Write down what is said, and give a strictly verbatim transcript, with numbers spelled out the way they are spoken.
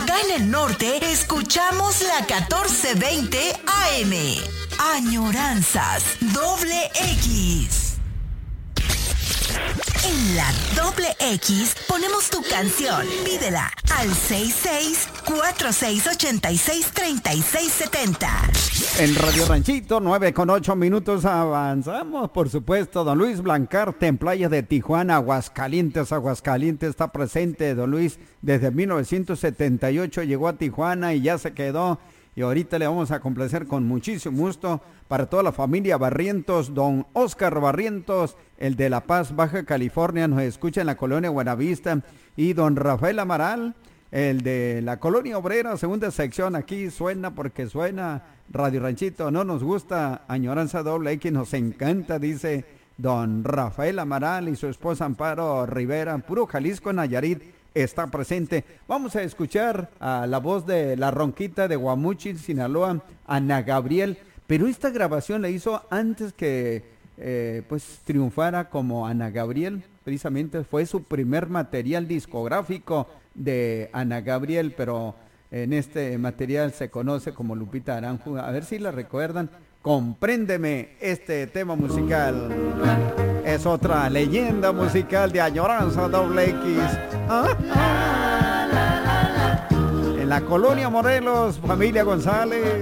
Acá en el norte escuchamos la catorce veinte A M. Añoranzas Doble X. En la Doble X ponemos tu canción. Pídela al seis seis cuatro seis ocho seis tres seis siete cero. En Radio Ranchito, nueve con ocho minutos, avanzamos, por supuesto. Don Luis Blancarte en Playa de Tijuana, Aguascalientes, Aguascalientes está presente. Don Luis desde mil novecientos setenta y ocho llegó a Tijuana y ya se quedó. Y ahorita le vamos a complacer con muchísimo gusto para toda la familia Barrientos. Don Oscar Barrientos, el de La Paz, Baja California, nos escucha en la colonia Buenavista. Y don Rafael Amaral, el de la colonia Obrera, segunda sección. Aquí suena porque suena Radio Ranchito. No nos gusta Añoranza Doble X, nos encanta, dice don Rafael Amaral y su esposa Amparo Rivera. Puro Jalisco, Nayarit está presente. Vamos a escuchar a la voz de la Ronquita de Guamuchil, Sinaloa, Ana Gabriel, pero esta grabación la hizo antes que eh, pues triunfara como Ana Gabriel. Precisamente fue su primer material discográfico de Ana Gabriel, pero en este material se conoce como Lupita Aranju. A ver si la recuerdan. Compréndeme, este tema musical es otra leyenda musical de Añoranza Doble X. ¿Ah? En la colonia Morelos, familia González.